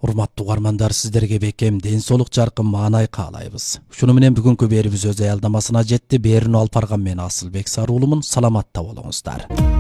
Урматтуу угармандар, сиздерге бекем ден соолук жаркын маанай каалайбыз. Ушуну менен бүгүнкү берүүбүз өз аялдамасына жетти. Берүүнү алып барган мен Асылбек Саруулумун. Саламатта болуңуздар.